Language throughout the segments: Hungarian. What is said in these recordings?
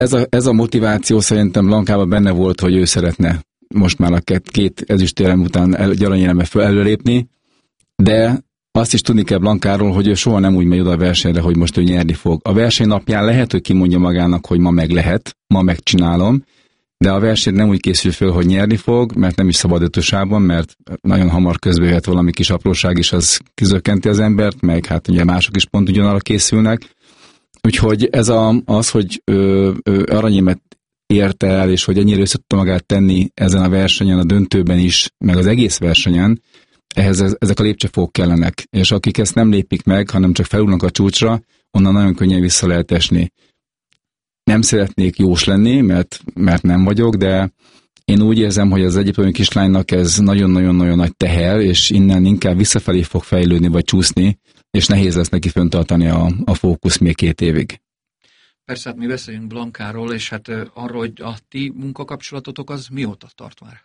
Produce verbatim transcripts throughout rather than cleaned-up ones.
ez a, ez a motiváció szerintem Blancában benne volt, hogy ő szeretne most már a két, két ezüstérem után egy aranyérembe föl előlépni, de azt is tudni kell Blancáról, hogy ő soha nem úgy megy oda a versenyre, hogy most ő nyerni fog. A verseny napján lehet, hogy kimondja magának, hogy ma meg lehet, ma megcsinálom, de a verseny nem úgy készül föl, hogy nyerni fog, mert nem is szabad ötösában, mert nagyon hamar közbe jöhet valami kis apróság, és az kizökkenti az embert, meg hát ugye mások is pont ugyanarra készülnek. Úgyhogy ez a, az, hogy ő, ő aranyémet érte el, és hogy ennyire össze tudta magát tenni ezen a versenyen, a döntőben is, meg az egész versenyen, ehhez ezek a lépcsőfokok kellenek. És akik ezt nem lépik meg, hanem csak felülnek a csúcsra, onnan nagyon könnyen vissza lehet esni. Nem szeretnék jós lenni, mert, mert nem vagyok, de én úgy érzem, hogy az egyiptomi kislánynak ez nagyon-nagyon-nagyon nagy teher, és innen inkább visszafelé fog fejlődni, vagy csúszni, és nehéz lesz neki föntartani a, a fókusz még két évig. Persze, hát mi beszéljünk Blancáról, és hát arról, hogy a ti munkakapcsolatotok az mióta tart már?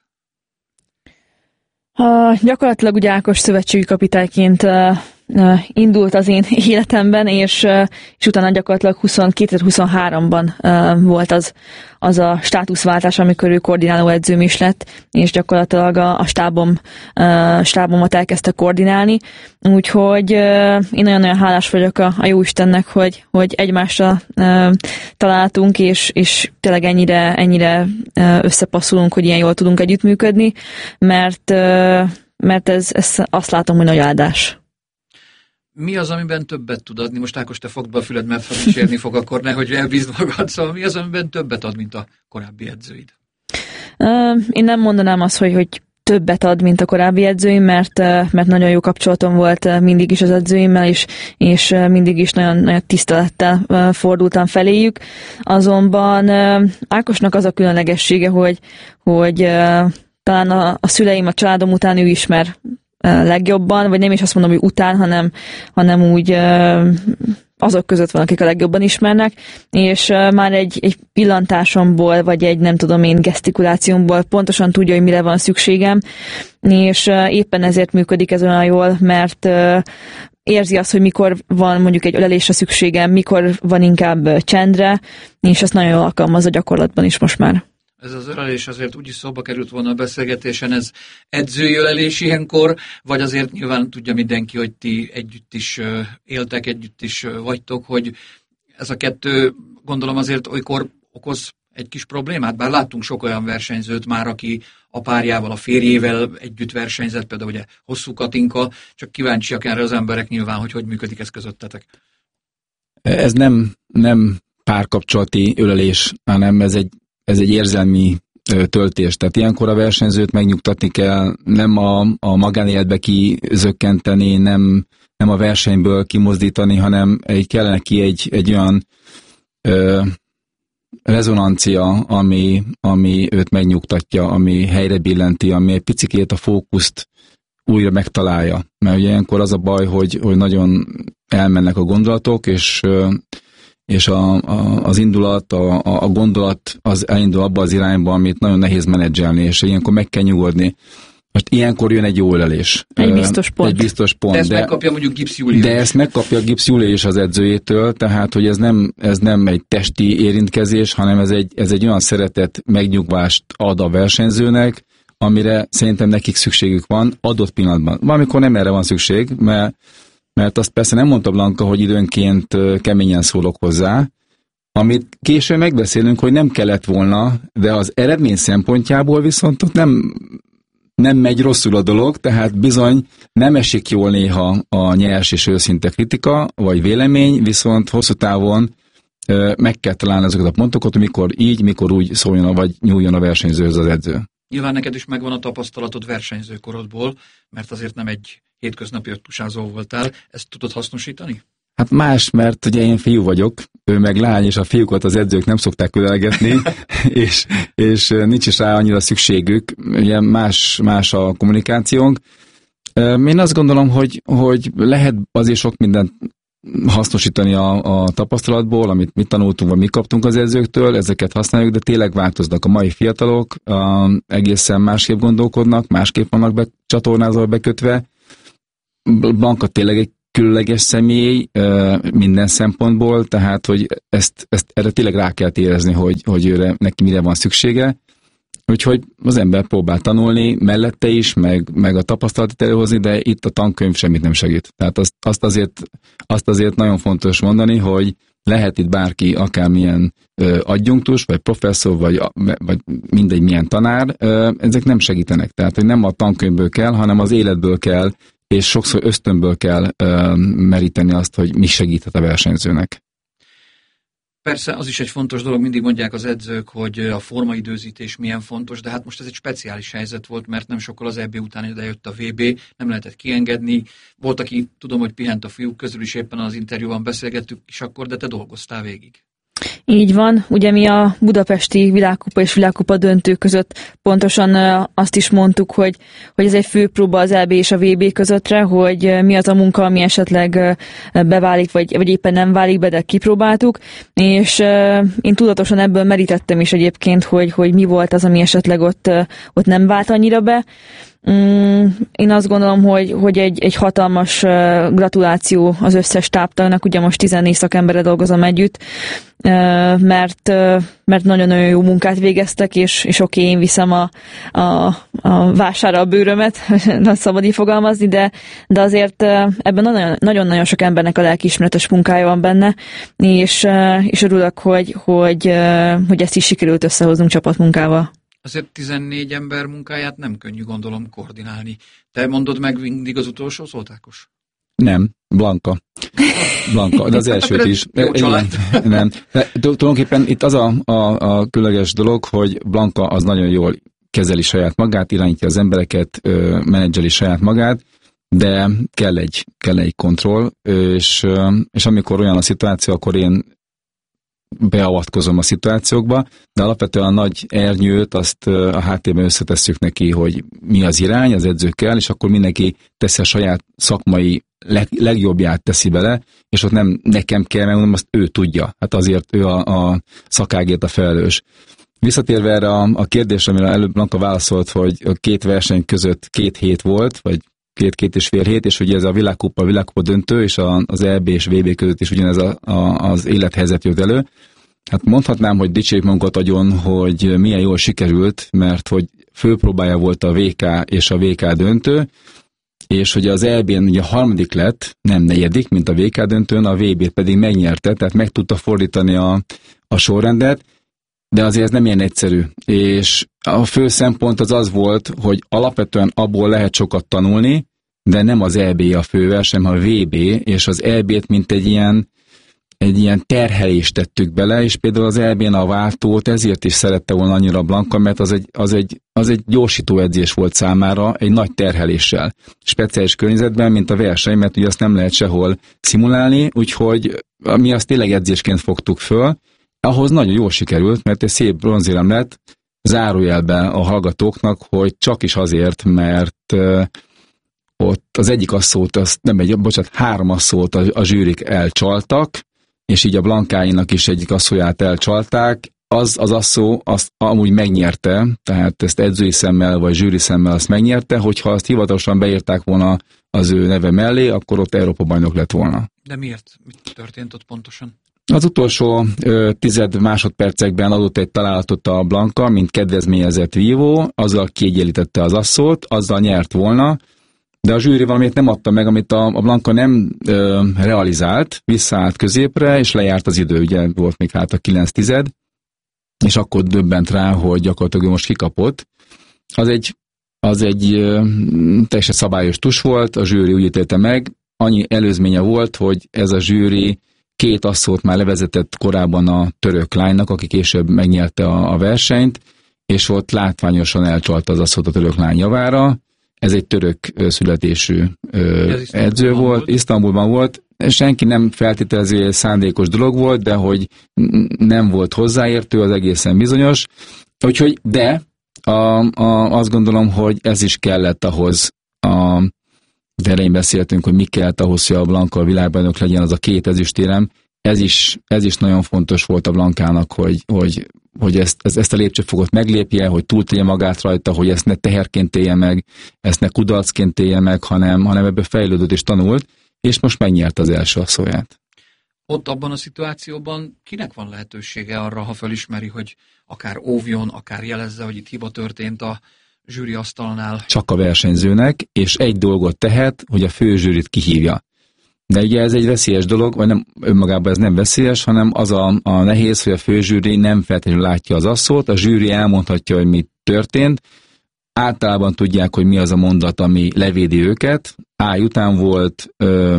Uh, gyakorlatilag ugye Ákos szövetségi kapitányként uh, uh, indult az én életemben, és, uh, és utána gyakorlatilag kétezer-huszonháromban uh, volt az, az a státuszváltás, amikor ő koordináló edzőm is lett, és gyakorlatilag a, a stábom, uh, stábomat elkezdte koordinálni. Úgyhogy uh, én nagyon-nagyon hálás vagyok a, a Jóistennek, hogy, hogy egymásra uh, találtunk, és, és tényleg ennyire, ennyire uh, összepasszolunk, hogy ilyen jól tudunk együttműködni, mert, uh, mert ez, ez azt látom, hogy nagy áldás. Mi az, amiben többet tud adni? Most Ákos, te fogd be a füled, mert ha dicsérni fog, akkor nehogy elbízd magad. Szóval mi az, amiben többet ad, mint a korábbi edzőid? Uh, én nem mondanám azt, hogy, hogy többet ad, mint a korábbi edzőim, mert, mert nagyon jó kapcsolatom volt mindig is az edzőimmel, és, és mindig is nagyon, nagyon tisztelettel fordultam feléjük. Azonban Ákosnak az a különlegessége, hogy, hogy talán a, a szüleim, a családom után ő ismer legjobban, vagy nem is azt mondom, hogy után, hanem, hanem úgy azok között van, akik a legjobban ismernek, és már egy, egy pillantásomból, vagy egy nem tudom én gesztikulációmból pontosan tudja, hogy mire van szükségem, és éppen ezért működik ez olyan jól, mert érzi azt, hogy mikor van mondjuk egy ölelésre szükségem, mikor van inkább csendre, és ezt nagyon jól alkalmazza gyakorlatban is most már. Ez az ölelés azért úgyis szóba került volna a beszélgetésen, ez edzői ölelés ilyenkor, vagy azért nyilván tudja mindenki, hogy ti együtt is éltek, együtt is vagytok, hogy ez a kettő gondolom azért olykor okoz egy kis problémát, bár láttunk sok olyan versenyzőt már, aki a párjával, a férjével együtt versenyzett, például ugye Hosszú Katinka, csak kíváncsiak erre az emberek nyilván, hogy hogy működik ez közöttetek. Ez nem, nem párkapcsolati ölelés, hanem ez egy Ez egy érzelmi töltés. Tehát ilyenkor a versenyzőt megnyugtatni kell, nem a, a magánéletbe kizökkenteni, nem, nem a versenyből kimozdítani, hanem egy, kellene ki egy, egy olyan ö, rezonancia, ami, ami őt megnyugtatja, ami helyre billenti, ami egy picikét a fókuszt újra megtalálja. Mert ugye ilyenkor az a baj, hogy, hogy nagyon elmennek a gondolatok, és és a, a, az indulat, a, a gondolat az elindul abba az irányba, amit nagyon nehéz menedzselni, és ilyenkor meg kell nyugodni. Most ilyenkor jön egy jó ölelés. Egy biztos pont. Egy biztos pont. De ezt de, megkapja mondjuk Gibbs Július. De ezt megkapja Gibbs Július az edzőjétől, tehát hogy ez nem, ez nem egy testi érintkezés, hanem ez egy, ez egy olyan szeretet, megnyugvást ad a versenyzőnek, amire szerintem nekik szükségük van adott pillanatban. Valamikor nem erre van szükség, mert mert azt persze nem mondta Blanca, hogy időnként keményen szólok hozzá, amit később megbeszélünk, hogy nem kellett volna, de az eredmény szempontjából viszont ott nem, nem megy rosszul a dolog, tehát bizony nem esik jól néha a nyers és őszinte kritika, vagy vélemény, viszont hosszú távon meg kell találni azokat a pontokat, mikor így, mikor úgy szóljon, vagy nyúljon a versenyzőhöz az edző. Nyilván neked is megvan a tapasztalatod versenyzőkorodból, mert azért nem egy hétköznapi öttusázó voltál. Ezt tudod hasznosítani? Hát más, mert ugye én fiú vagyok, ő meg lány, és a fiúkat az edzők nem szokták ölelgetni, és, és nincs is rá annyira szükségük, ugye más, más a kommunikációnk. Én azt gondolom, hogy, hogy lehet azért sok mindent hasznosítani a, a tapasztalatból, amit mi tanultunk, vagy mi kaptunk az edzőktől, ezeket használjuk, de tényleg változnak a mai fiatalok, a, egészen másképp gondolkodnak, másképp vannak be, csatornázva bekötve. Blanca tényleg egy különleges személy minden szempontból, tehát, hogy ezt, ezt erre tényleg rá kell érezni, hogy, hogy őre, neki mire van szüksége. Úgyhogy az ember próbál tanulni mellette is, meg, meg a tapasztalatot előhozni, de itt a tankönyv semmit nem segít. Tehát azt, azt, azért, azt azért nagyon fontos mondani, hogy lehet itt bárki, akármilyen ö, adjunktus, vagy professzor, vagy, vagy mindegy milyen tanár, ö, ezek nem segítenek. Tehát, hogy nem a tankönyvből kell, hanem az életből kell, és sokszor ösztönből kell ö, meríteni azt, hogy mi segíthet a versenyzőnek. Persze, az is egy fontos dolog, mindig mondják az edzők, hogy a formaidőzítés milyen fontos, de hát most ez egy speciális helyzet volt, mert nem sokkal az é bé után idejött a vé bé, nem lehetett kiengedni. Volt, aki tudom, hogy pihent a fiúk közül is, éppen az interjúban beszélgettük is akkor, de te dolgoztál végig. Így van, ugye mi a budapesti világkupa és világkupa döntő között pontosan azt is mondtuk, hogy, hogy ez egy főpróba az é bé és a vé bé közöttre, hogy mi az a munka, ami esetleg beválik, vagy, vagy éppen nem válik be, de kipróbáltuk, és én tudatosan ebből merítettem is egyébként, hogy, hogy mi volt az, ami esetleg ott, ott nem vált annyira be. Én azt gondolom, hogy, hogy egy, egy hatalmas gratuláció az összes táptagnak, ugye most tizennégy szakemberre dolgozom együtt, mert, mert nagyon-nagyon jó munkát végeztek, és, és oké, én viszem a, a, a vására a bőrömet, nem szabad így fogalmazni, de, de azért ebben nagyon-nagyon sok embernek a lelkiismeretes munkája van benne, és, és örülök, hogy, hogy, hogy ezt is sikerült összehoznunk csapatmunkával. Azért tizennégy ember munkáját nem könnyű, gondolom, koordinálni. Te mondod meg mindig az utolsó szót, Ákos? Nem, Blanka. Blanka, de az elsőt is. Jó család. Nem. De tulajdonképpen itt az a, a, a különleges dolog, hogy Blanka az nagyon jól kezeli saját magát, irányítja az embereket, menedzseli saját magát, de kell egy, kell egy kontroll, és, és amikor olyan a szituáció, akkor én beavatkozom a szituációkba, de alapvetően a nagy ernyőt azt a háttérben összetesszük neki, hogy mi az irány az edzőkkel, és akkor mindenki teszi a saját szakmai leg, legjobbját teszi bele, és ott nem nekem kell megmondom, azt ő tudja. Hát azért ő a, a szakágért a felelős. Visszatérve erre a, a kérdésre, amire előbb Blanka válaszolt, hogy a két verseny között két hét volt, vagy két-két és fél hét, és ugye ez a világkupa, a világkupa döntő, és a, az é bé és vé bé között is ugyanez a, a, az élethelyzet jött elő. Hát mondhatnám, hogy dicsérjük magunkat agyon, hogy milyen jól sikerült, mert hogy főpróbája volt a vé ká és a vé ká döntő, és hogy az é bén ugye harmadik lett, nem negyedik, mint a vé ká döntőn, a vé bét pedig megnyerte, tehát meg tudta fordítani a, a sorrendet, de azért ez nem ilyen egyszerű. És a fő szempont az az volt, hogy alapvetően abból lehet sokat tanulni, de nem az é bé a főverseny, hanem a vé bé, és az é bét mint egy ilyen, egy ilyen terhelést tettük bele, és például az é bén a váltót ezért is szerette volna annyira Blanka, mert az egy, az egy, az egy gyorsító edzés volt számára, egy nagy terheléssel. Speciális környezetben, mint a verseny, mert ugye azt nem lehet sehol szimulálni, úgyhogy mi azt tényleg edzésként fogtuk föl. Ahhoz nagyon jól sikerült, mert egy szép bronzérem lett, zárójelben a hallgatóknak, hogy csak is azért, mert uh, ott az egyik asszót, az, nem egy, bocsánat, három asszót a, a zsűrik elcsaltak, és így a Blankáinak is egyik asszóját elcsalták. Az az asszó azt amúgy megnyerte, tehát ezt edzői szemmel vagy zsűri szemmel azt megnyerte, hogyha azt hivatalosan beírták volna az ő neve mellé, akkor ott Európa bajnok lett volna. De miért? Mi történt ott pontosan? Az utolsó ö, tized másodpercekben adott egy találatot a Blanka, mint kedvezményezett vívó, azzal kiegyenlítette az asszót, azzal nyert volna, de a zsűri valamit nem adta meg, amit a, a Blanka nem ö, realizált, visszaállt középre, és lejárt az idő, ugye volt még hát a kilenc tized, és akkor döbbent rá, hogy gyakorlatilag most kikapott. Az egy, az egy ö, teljesen szabályos tus volt, a zsűri úgy ítélte meg, annyi előzménye volt, hogy ez a zsűri két asszót már levezetett korábban a török lánynak, aki később megnyerte a, a versenyt, és ott látványosan elcsalta az asszót a török lány javára. Ez egy török születésű ö, edző volt, volt, Isztambulban volt. Senki nem feltételező, hogy szándékos dolog volt, de hogy nem volt hozzáértő, az egészen bizonyos. Úgyhogy, de a, a, azt gondolom, hogy ez is kellett ahhoz, a de elején beszéltünk, hogy mi kellett ahhoz, hogy a Blanka a világbajnok legyen, az a két ezüstérem. Ez is, ez is nagyon fontos volt a Blankának, hogy, hogy, hogy ezt, ezt a lépcsőfokot meglépje, hogy túltélje magát rajta, hogy ezt ne teherként élje meg, ezt ne kudarcként élje meg, hanem, hanem ebből fejlődött és tanult, és most megnyerte az első asszóját. Ott abban a szituációban kinek van lehetősége arra, ha felismeri, hogy akár óvjon, akár jelezze, hogy itt hiba történt a zsűri asztalnál? Csak a versenyzőnek, és egy dolgot tehet, hogy a főzsűrit kihívja. De ugye ez egy veszélyes dolog, vagy nem, önmagában ez nem veszélyes, hanem az a, a nehéz, hogy a főzsűri nem feltétlenül látja az asszót, a zsűri elmondhatja, hogy mi történt, általában tudják, hogy mi az a mondat, ami levédi őket, áj után volt, ö,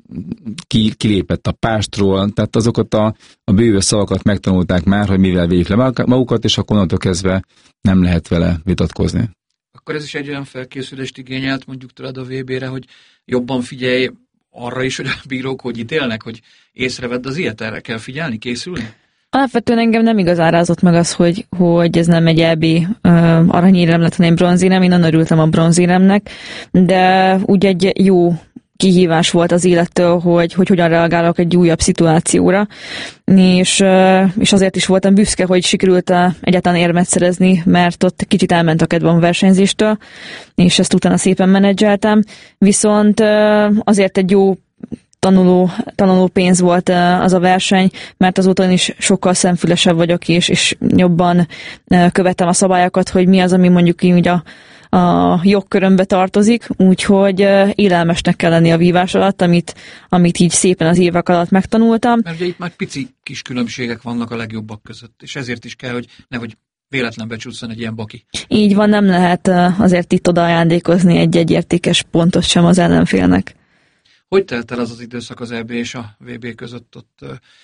ki, kilépett a pástról, tehát azokat a, a bővő szavakat megtanulták már, hogy mivel védjük le magukat, és akkor onnantól kezdve nem lehet vele vitatkozni. Akkor ez is egy olyan felkészülést igényelt mondjuk tőled a vé bére, hogy jobban figyelj arra is, hogy a bírók hogy ítélnek, hogy észrevedd az ilyet, erre kell figyelni, készülni? Alapvetően engem nem igazán rázott meg az, hogy, hogy ez nem egy é bé uh, aranyérem lett, hanem bronzérem. Én nagyon örültem a bronzéremnek, de úgy egy jó kihívás volt az élettől, hogy, hogy hogyan reagálok egy újabb szituációra, és, uh, és azért is voltam büszke, hogy sikerült uh, egyáltalán érmet szerezni, mert ott kicsit elment a kedvem a versenyzéstől, és ezt utána szépen menedzseltem, viszont uh, azért egy jó tanuló, tanuló pénz volt az a verseny, mert azóta is sokkal szemfülesebb vagyok, és, és jobban követem a szabályokat, hogy mi az, ami mondjuk így a, a jogkörömbe tartozik, úgyhogy élelmesnek kell lenni a vívás alatt, amit, amit így szépen az évek alatt megtanultam. Mert ugye itt már pici kis különbségek vannak a legjobbak között, és ezért is kell, hogy nehogy véletlen becsúszson egy ilyen baki. Így van, nem lehet azért itt oda ajándékozni egy-egy értékes pontot sem az ellenfélnek. Hogy telt el az az időszak az é bé és a vé bé között? Ott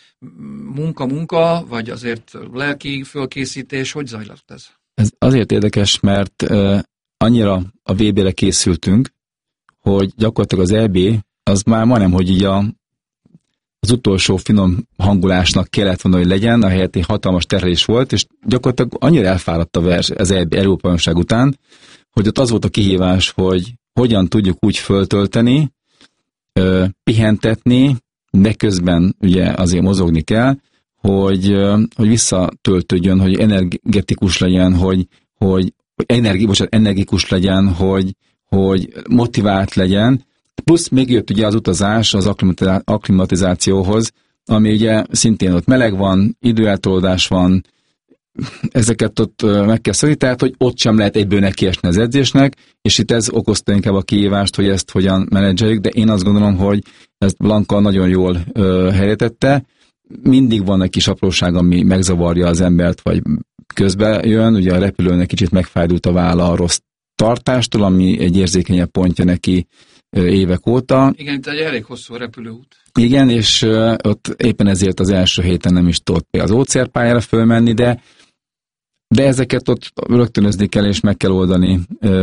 munka-munka, vagy azért lelki fölkészítés? Hogy zajlott ez? Ez azért érdekes, mert uh, annyira a vé bére készültünk, hogy gyakorlatilag az é bé az már majdnem, hogy így a, az utolsó finom hangulásnak kellett volna, hogy legyen, ahelyett egy hatalmas terhelés volt, és gyakorlatilag annyira elfáradt a vers, az é bé Európa-bajnokság után, hogy ott az volt a kihívás, hogy hogyan tudjuk úgy föltölteni, pihentetni, de közben ugye azért mozogni kell, hogy, hogy visszatöltődjön, hogy energetikus legyen, hogy, hogy energi, bocsánat, energikus legyen, hogy, hogy motivált legyen. Plusz még jött ugye az utazás az akklimatizációhoz, ami ugye szintén ott meleg van, időeltolódás van, ezeket ott meg kell szólni, tehát hogy ott sem lehet egyből nekiesni az edzésnek, és itt ez okozta inkább a kihívást, hogy ezt hogyan menedzseljük, de én azt gondolom, hogy ezt Blanka nagyon jól ö, helyretette. Mindig van egy kis apróság, ami megzavarja az embert, vagy közbe jön, ugye a repülőnek kicsit megfájdult a válla a rossz tartástól, ami egy érzékenyebb pontja neki ö, évek óta. Igen, itt egy elég hosszú repülőút. Igen, és ö, ott éppen ezért az első héten nem is tudott az ócerpályára fölmenni, de De ezeket ott rögtönözni kell, és meg kell oldani.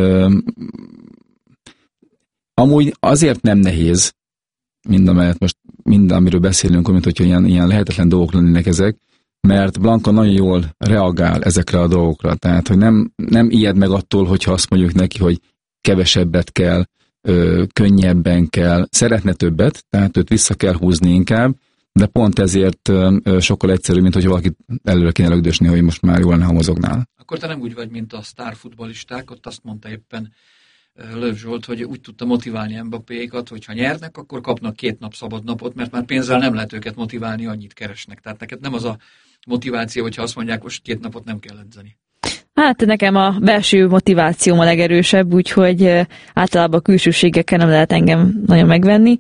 Amúgy azért nem nehéz, mindamellett most minden, amiről beszélünk, mint hogyha ilyen, ilyen lehetetlen dolgok lennének ezek, mert Blanka nagyon jól reagál ezekre a dolgokra. Tehát, hogy nem, nem ijed meg attól, hogyha azt mondjuk neki, hogy kevesebbet kell, ö, könnyebben kell, szeretne többet, tehát őt vissza kell húzni inkább, de pont ezért ö, sokkal egyszerűbb, mint hogy valaki előre kéne lögdösni, hogy most már jól lenne, ha mozognál. Akkor te nem úgy vagy, mint a sztárfutballisták, ott azt mondta éppen Löw Zsolt, hogy úgy tudta motiválni Mbappékat, hogy ha nyernek, akkor kapnak két nap szabad napot, mert már pénzzel nem lehet őket motiválni, annyit keresnek. Tehát neked nem az a motiváció, hogyha azt mondják, most két napot nem kell edzeni. Hát nekem a belső motivációm a legerősebb, úgyhogy általában a külsőségekkel nem lehet engem nagyon megvenni.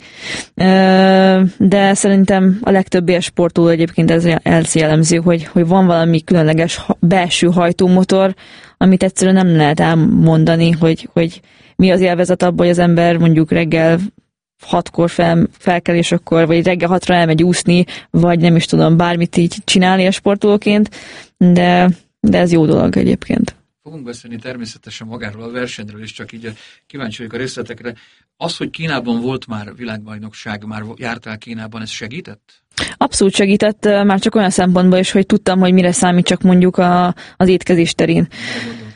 De szerintem a legtöbb élsportoló egyébként ez jellemző, hogy, hogy van valami különleges belső hajtómotor, amit egyszerűen nem lehet elmondani, hogy, hogy mi az élvezet abban, hogy az ember mondjuk reggel hatkor fel, felkel, és akkor, vagy reggel hatra elmegy úszni, vagy nem is tudom, bármit így csinálni a sportolóként, de de ez jó dolog egyébként. Fogunk beszélni természetesen magáról a versenyről, és csak így kíváncsi vagyok a részletekre. Az, hogy Kínában volt már világbajnokság, már jártál Kínában, ez segített? Abszolút segített, már csak olyan szempontból is, hogy tudtam, hogy mire számít csak mondjuk a, az étkezés terén.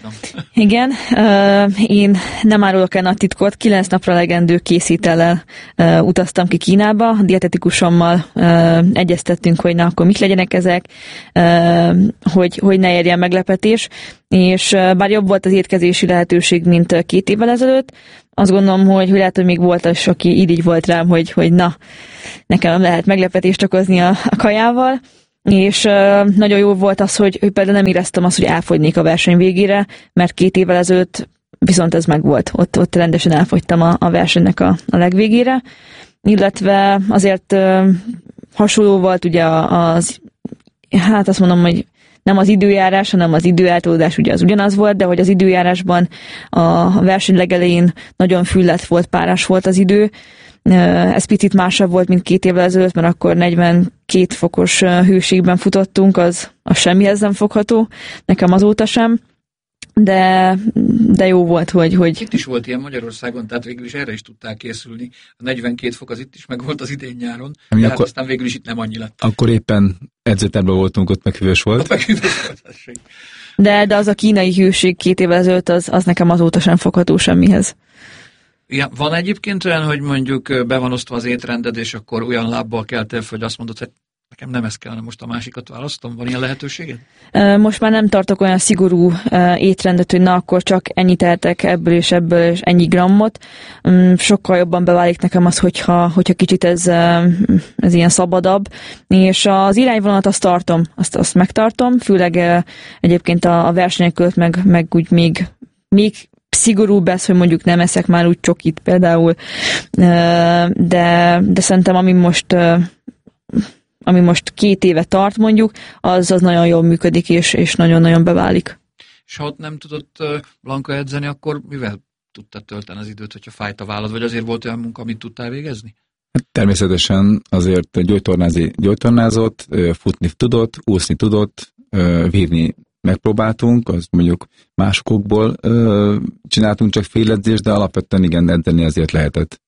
hallottam. Igen, én nem árulok el nagy titkot, kilenc napra legendő készítellel utaztam ki Kínába, a dietetikusommal egyeztettünk, hogy na, akkor mik legyenek ezek, hogy, hogy ne érjen meglepetés, és bár jobb volt az étkezési lehetőség, mint két évvel ezelőtt, azt gondolom, hogy, hogy lehet, hogy még volt az, aki így, így volt rám, hogy, hogy na, nekem nem lehet meglepetést okozni a, a kajával, és uh, nagyon jó volt az, hogy, hogy például nem éreztem azt, hogy elfogynék a verseny végére, mert két évvel ezelőtt viszont ez megvolt. Ott, ott rendesen elfogytam a, a versenynek a, a legvégére, illetve azért uh, hasonló volt ugye az, hát azt mondom, hogy nem az időjárás, hanem az időeltolódás ugye az ugyanaz volt, de hogy az időjárásban a verseny legelején nagyon füllet volt, párás volt az idő. Ez picit másabb volt, mint két évvel ezelőtt, mert akkor negyvenkét fokos hőségben futottunk, az, az semmihez nem fogható, nekem azóta sem, de, de jó volt, hogy, hogy... Itt is volt ilyen Magyarországon, tehát végül is erre is tudták készülni. A negyvenkét fok az itt is meg volt az idén nyáron, de akkor, hát aztán végül is itt nem annyi lett. Akkor éppen edzőterben voltunk, ott meg hűvös volt. Ott meg hűvös volt, tessék. De, de az a kínai hőség két évvel ezelőtt, az, az nekem azóta sem fogható semmihez. Ja, van egyébként olyan, hogy mondjuk be van osztva az étrended, és akkor olyan lábbal keltél, hogy azt mondod, hogy nekem nem ez kell, hanem most a másikat választom? Van ilyen lehetőséged? Most már nem tartok olyan szigorú étrendet, hogy na, akkor csak ennyit eltek ebből és ebből, és ennyi grammot. Sokkal jobban beválik nekem az, hogyha, hogyha kicsit ez, ez ilyen szabadabb. És az irányvonalat azt tartom, azt, azt megtartom, főleg egyébként a, a versenyek között meg, meg úgy még, még szigorúbb ez, hogy mondjuk nem eszek már úgy csokit például, de, de szerintem ami most, ami most két éve tart mondjuk, az, az nagyon jól működik, és, és nagyon-nagyon beválik. És ha ott nem tudott Blanka edzeni, akkor mivel tudtad tölteni az időt, hogyha fájt a vállad, vagy azért volt olyan munka, amit tudtál végezni? Természetesen azért gyógytornázni gyógytornázott, futni tudott, úszni tudott, vívni megpróbáltunk, az mondjuk másokból ö, csináltunk csak féledzést, de alapvetően igen, edzeni azért lehetett.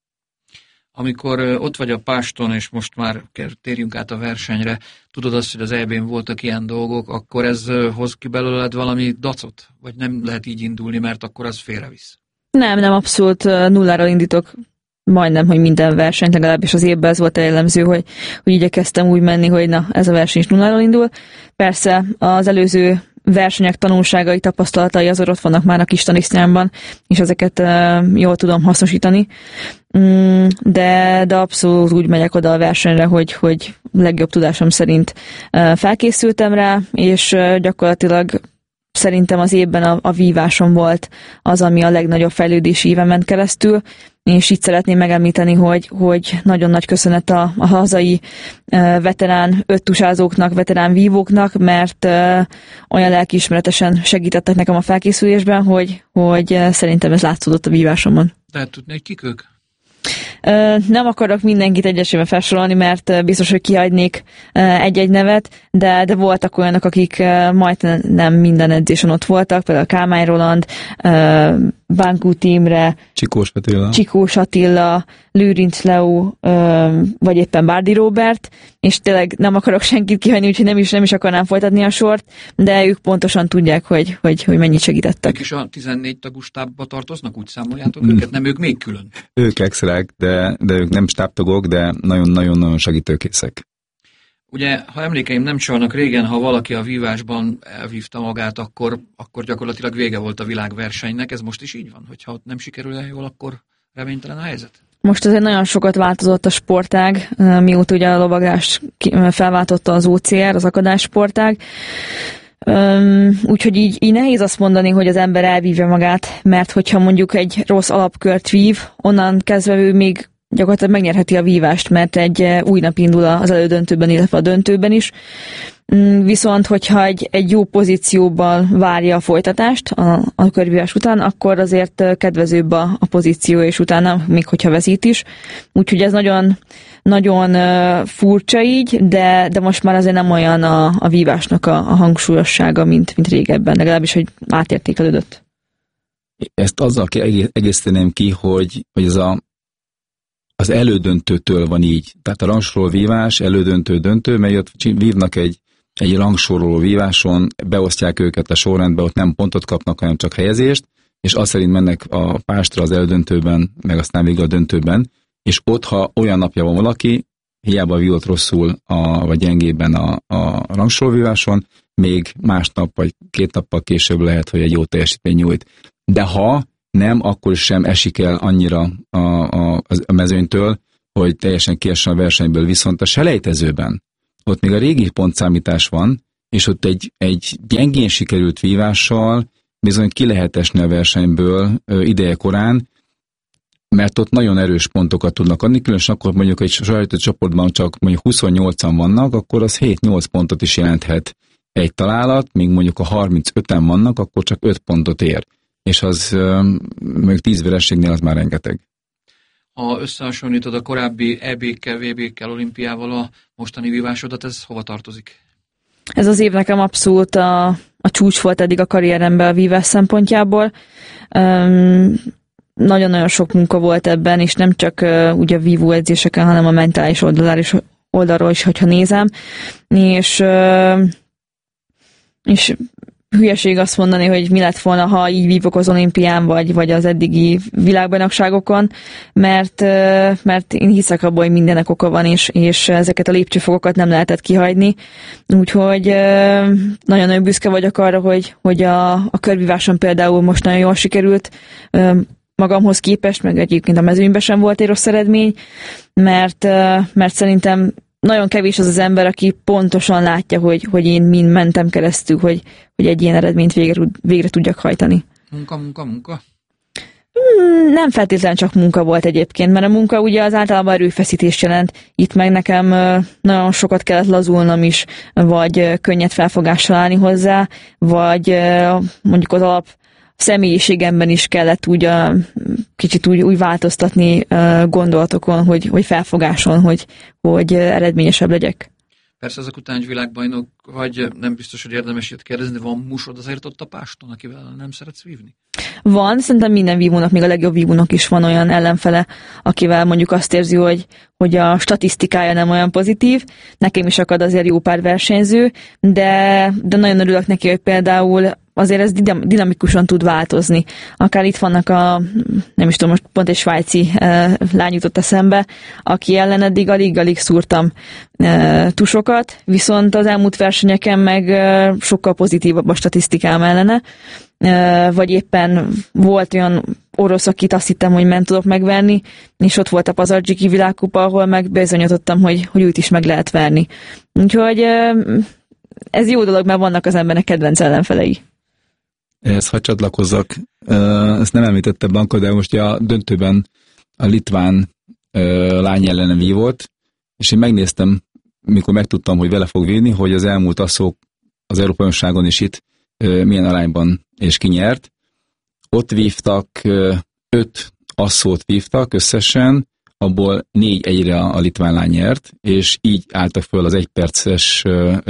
Amikor ö, ott vagy a páston, és most már térjünk át a versenyre, tudod azt, hogy az é bén voltak ilyen dolgok, akkor ez ö, hoz ki belőled valami dacot? Vagy nem lehet így indulni, mert akkor az félrevisz? Nem, nem, abszolút nulláról indítok majdnem, hogy minden versenyt, legalábbis az évben ez volt a jellemző, hogy, hogy igyekeztem úgy menni, hogy na, ez a verseny is nulláról indul. Persze az előző versenyek tanulságai, tapasztalatai azok ott vannak már a kis tanisznyámban, és ezeket uh, jól tudom hasznosítani. Mm, de, de abszolút úgy megyek oda a versenyre, hogy, hogy legjobb tudásom szerint uh, felkészültem rá, és uh, gyakorlatilag szerintem az évben a, a vívásom volt az, ami a legnagyobb fejlődési éven ment keresztül, és itt szeretném megemlíteni, hogy, hogy nagyon nagy köszönet a, a hazai uh, veterán öttusázóknak, veterán vívóknak, mert uh, olyan lelkiismeretesen segítettek nekem a felkészülésben, hogy, hogy uh, szerintem ez látszódott a vívásomon. Lehet tudni, hogy kik ők? Nem akarok mindenkit egyesével felsorolni, mert biztos, hogy kihagynék egy-egy nevet, de, de voltak olyanok, akik majd nem minden edzésen ott voltak, például Kálmán Roland, Bánkúti Imre, Csikós Attila, Csikós Attila, Lőrinc Leó, vagy éppen Bárdi Róbert, és tényleg nem akarok senkit kihagyni, úgyhogy nem is, nem is akarnám folytatni a sort, de ők pontosan tudják, hogy, hogy, hogy mennyit segítettek. Ők is a tizennégy tagú stábba tartoznak, úgy számoljátok mm. őket? Nem, ők még külön? Ők extrák, de, de ők nem stábtagok, de nagyon-nagyon-nagyon segítőkészek. Ugye, ha emlékeim nem csalnak, régen, ha valaki a vívásban elvívta magát, akkor, akkor gyakorlatilag vége volt a világversenynek. Ez most is így van? Hogyha ott nem sikerül el jól, akkor reménytelen a helyzet? Most azért nagyon sokat változott a sportág, mióta ugye a lovaglás felváltotta az o cé er, az akadályssportág. Úgyhogy így, így nehéz azt mondani, hogy az ember elvívja magát, mert hogyha mondjuk egy rossz alapkört vív, onnan kezdve ő még gyakorlatilag megnyerheti a vívást, mert egy új nap indul az elődöntőben, illetve a döntőben is. Viszont, hogyha egy, egy jó pozícióban várja a folytatást a, a körvívás után, akkor azért kedvezőbb a, a pozíció, és utána, még hogyha veszít is. Úgyhogy ez nagyon, nagyon furcsa így, de, de most már azért nem olyan a, a vívásnak a, a hangsúlyossága, mint, mint régebben, legalábbis, hogy átértékelődött. Ezt azzal egészíteném ki, hogy, hogy ez a az elődöntőtől van így. Tehát a rangsról vívás, elődöntő, döntő, mely ott vívnak egy egy rangsoroló víváson, beosztják őket a sorrendbe, ott nem pontot kapnak, hanem csak helyezést, és azt szerint mennek a pástra az eldöntőben, meg aztán végül a döntőben, és ott, ha olyan napja van valaki, hiába vívott rosszul, a, vagy gyengében a, a rangsorolóvíváson, még másnap vagy két nappal később lehet, hogy egy jó teljesítmény nyújt. De ha nem, akkor sem esik el annyira a, a, a mezőnytől, hogy teljesen kiessen a versenyből, viszont a selejtezőben ott még a régi pontszámítás van, és ott egy, egy gyengén sikerült vívással bizony ki lehet esni a versenyből ö, ideje korán, mert ott nagyon erős pontokat tudnak adni, különösen akkor mondjuk egy sajátító csoportban csak mondjuk huszonnyolcan vannak, akkor az hét-nyolc pontot is jelenthet egy találat, míg mondjuk a harmincöten vannak, akkor csak öt pontot ér. És az mondjuk tíz vereségnél az már rengeteg. Ha összehasonlítod a korábbi é bé-kkel, vé bé-kkel, olimpiával a mostani vívásodat, ez hova tartozik? Ez az év nekem abszolút a, a csúcs volt eddig a karrieremben a vívás szempontjából. Um, nagyon-nagyon sok munka volt ebben, és nem csak uh, ugye a vívó edzéseken, hanem a mentális oldalról is, oldalról is, hogyha nézem. És, uh, és hülyeség azt mondani, hogy mi lett volna, ha így vívok az olimpián, vagy, vagy az eddigi világbajnokságokon, mert, mert én hiszek abban, hogy mindenek oka van, és, és ezeket a lépcsőfokokat nem lehetett kihagyni. Úgyhogy nagyon-nagyon büszke vagyok arra, hogy, hogy a, a körvíváson például most nagyon jól sikerült magamhoz képest, meg egyébként a mezőnyben sem volt egy rossz eredmény, mert, mert szerintem nagyon kevés az az ember, aki pontosan látja, hogy, hogy én mind mentem keresztül, hogy, hogy egy ilyen eredményt végre, végre tudjak hajtani. Munka, munka, munka? Nem feltétlenül csak munka volt egyébként, mert a munka ugye az általában erőfeszítést jelent. Itt meg nekem nagyon sokat kellett lazulnom is, vagy könnyed felfogással állni hozzá, vagy mondjuk az alap személyiségemben is kellett úgy a, kicsit úgy, úgy változtatni gondolatokon, hogy, hogy felfogáson, hogy, hogy eredményesebb legyek. Persze ezek után egy világbajnok vagy, nem biztos, hogy érdemes ilyet kérdezni, de van musod azért ott a páston, akivel nem szeretsz vívni? Van, szerintem minden vívónak, még a legjobb vívónak is van olyan ellenfele, akivel mondjuk azt érzi, hogy, hogy a statisztikája nem olyan pozitív. Nekem is akad azért jó pár versenyző, de, de nagyon örülök neki, hogy például azért ez dinamikusan tud változni. Akár itt vannak a, nem is tudom, most pont egy svájci e, lány jutott eszembe, aki ellen eddig alig-alig szúrtam e, tusokat, viszont az elmúlt versenyeken meg e, sokkal pozitívabb a statisztikám ellene, e, vagy éppen volt olyan orosz, akit azt hittem, hogy nem tudok megverni, és ott volt a Pazardzsiki világkupa, ahol meg bizonyítottam, hogy, hogy őt is meg lehet verni. Úgyhogy e, ez jó dolog, mert vannak az embernek kedvenc ellenfelei. Ehhez hadd csatlakozzak, ezt nem említette Blanka, de most a döntőben a litván lány ellene vívott, és én megnéztem, mikor megtudtam, hogy vele fog vívni, hogy az elmúlt asszók az Európa-bajnokságon is itt milyen arányban és ki nyert. Ott vívtak, öt asszót vívtak összesen, abból négy egyre a litván lány nyert, és így álltak föl az egyperces